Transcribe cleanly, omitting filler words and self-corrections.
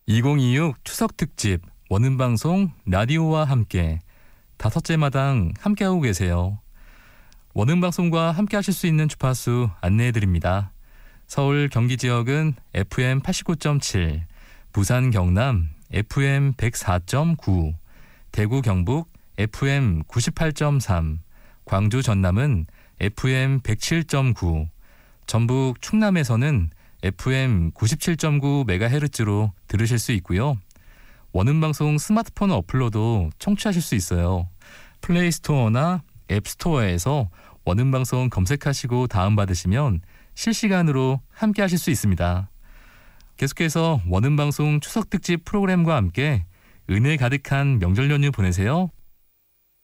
2026 추석 특집 원음방송 라디오와 함께 5째 마당 함께하고 계세요. 원음방송과 함께하실 수 있는 주파수 안내해드립니다. 서울 경기 지역은 FM 89.7, 부산 경남 FM 104.9, 대구 경북 FM 98.3, 광주 전남은 FM 107.9, 전북 충남에서는 FM 97.9MHz로 들으실 수 있고요. 원음방송 스마트폰 어플로도 청취하실 수 있어요. 플레이스토어나 앱스토어에서 원음방송 검색하시고 다운받으시면 실시간으로 함께하실 수 있습니다. 계속해서 원음방송 추석특집 프로그램과 함께 은혜 가득한 명절 연휴 보내세요.